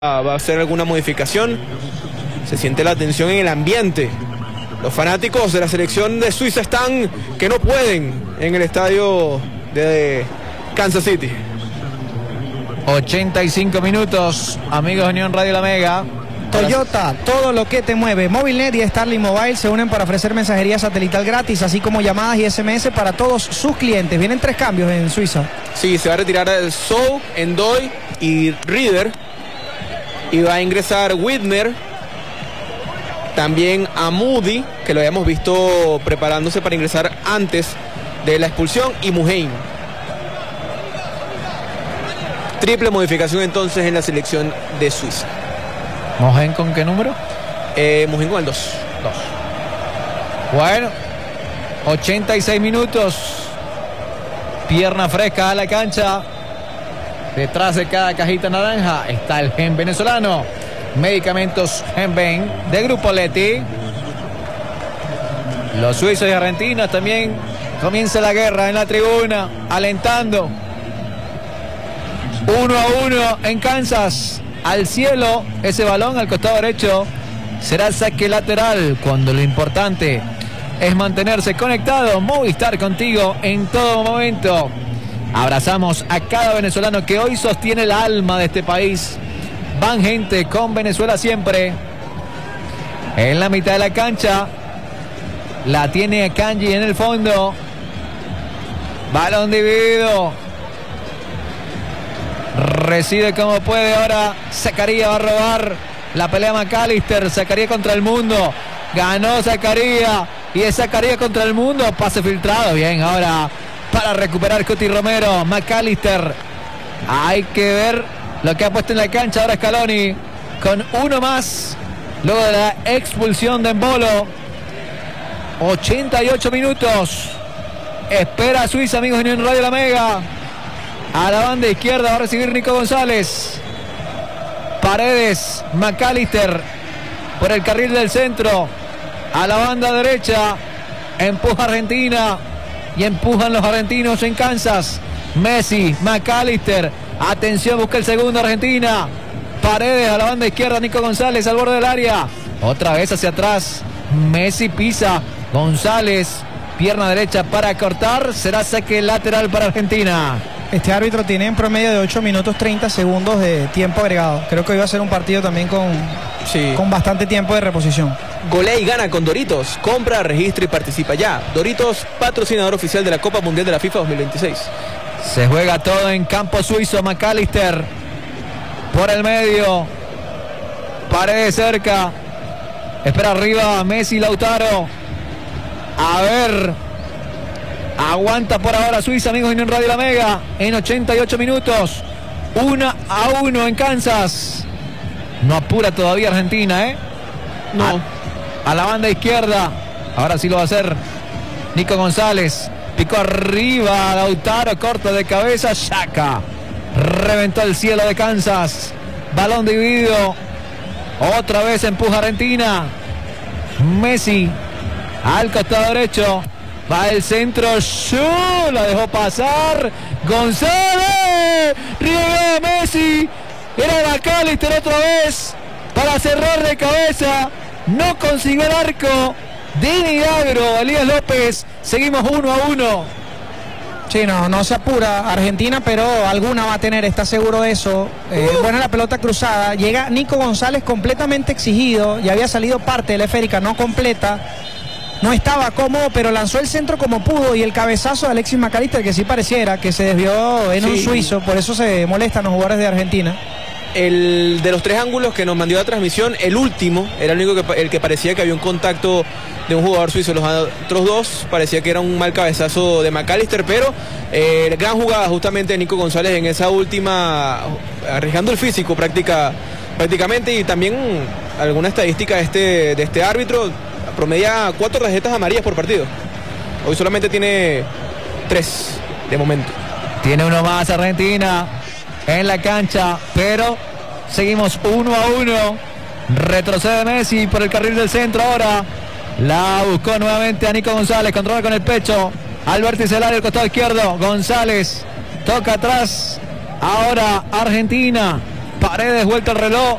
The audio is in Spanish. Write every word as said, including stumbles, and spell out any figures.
va a hacer alguna modificación. Se siente la tensión en el ambiente. Los fanáticos de la selección de Suiza están que no pueden en el estadio de Kansas City. ochenta y cinco minutos, amigos de Unión Radio La Mega. Toyota, todo lo que te mueve. Movilnet y Starlink Mobile se unen para ofrecer mensajería satelital gratis, así como llamadas y S M S para todos sus clientes. Vienen tres cambios en Suiza. Sí, se va a retirar el Sou, Endoy y Rieder. Y va a ingresar Widmer. También a Moody, que lo habíamos visto preparándose para ingresar antes de la expulsión, y Muheim. Triple modificación entonces en la selección de Suiza. ¿Muheim con qué número? Eh, Muheim con el dos. dos. Bueno, ochenta y seis minutos. Pierna fresca a la cancha. Detrás de cada cajita naranja está el gen venezolano. Medicamentos Genben de Grupo Leti. Los suizos y argentinos también. Comienza la guerra en la tribuna, alentando. Uno a uno en Kansas. Al cielo, ese balón al costado derecho será saque lateral, cuando lo importante es mantenerse conectado. Movistar contigo en todo momento. Abrazamos a cada venezolano que hoy sostiene el alma de este país. Van gente con Venezuela siempre. En la mitad de la cancha la tiene Kanji en el fondo. Balón dividido. Recibe como puede ahora. Zacarías va a robar. La pelea McAllister. Zacarías contra el mundo. Ganó Zacarías. Y es Zacarías contra el mundo. Pase filtrado. Bien, ahora para recuperar Coti Romero. McAllister. Hay que ver lo que ha puesto en la cancha ahora Scaloni. Con uno más. Luego de la expulsión de Embolo. ochenta y ocho minutos. Espera Suiza, amigos de Unión Radio La Mega. A la banda izquierda va a recibir Nico González. Paredes, McAllister por el carril del centro. A la banda derecha empuja Argentina y empujan los argentinos en Kansas. Messi, McAllister. Atención, busca el segundo Argentina. Paredes a la banda izquierda, Nico González al borde del área. Otra vez hacia atrás. Messi pisa. González, pierna derecha para cortar. Será saque lateral para Argentina. Este árbitro tiene en promedio de ocho minutos treinta segundos de tiempo agregado. Creo que hoy va a ser un partido también con, sí. con bastante tiempo de reposición. Golea y gana con Doritos. Compra, registra y participa ya. Doritos, patrocinador oficial de la Copa Mundial de la FIFA dos mil veintiséis. Se juega todo en campo suizo. McAllister por el medio. Paredes cerca. Espera arriba Messi, Lautaro. A ver. Aguanta por ahora Suiza, amigos de Unión Radio La Mega. En ochenta y ocho minutos. uno a uno en Kansas. No apura todavía Argentina, ¿eh? No. A, a la banda izquierda. Ahora sí lo va a hacer Nico González. Picó arriba Lautaro, corta de cabeza. Xhaka reventó el cielo de Kansas. Balón dividido. Otra vez empuja Argentina. Messi al costado derecho. Va el centro. ¡Shoo! La dejó pasar. González. Riega Messi. Era McAllister otra vez para cerrar de cabeza. No consiguió el arco de milagro Elías López. Seguimos uno a uno. Sí, no, no se apura Argentina, pero alguna va a tener, está seguro de eso. Eh, uh. Buena la pelota cruzada. Llega Nico González completamente exigido. Ya había salido parte de la esférica, no completa. No estaba cómodo, pero lanzó el centro como pudo. Y el cabezazo de Alexis McAllister, que sí pareciera que se desvió en sí. un suizo. Por eso se molestan los jugadores de Argentina. El de los tres ángulos que nos mandó la transmisión, el último era el único que, el que parecía que había un contacto de un jugador suizo. Los otros dos parecía que era un mal cabezazo de McAllister, pero eh, gran jugada justamente de Nico González en esa última, arriesgando el físico práctica, prácticamente. Y también alguna estadística de este, de este árbitro, promedia cuatro tarjetas amarillas por partido. Hoy solamente tiene tres de momento. Tiene uno más Argentina en la cancha, pero seguimos uno a uno. Retrocede Messi por el carril del centro ahora. La buscó nuevamente a Nico González. Controla con el pecho. Al vértice del área, el costado izquierdo. González toca atrás. Ahora Argentina. Paredes, vuelta el reloj.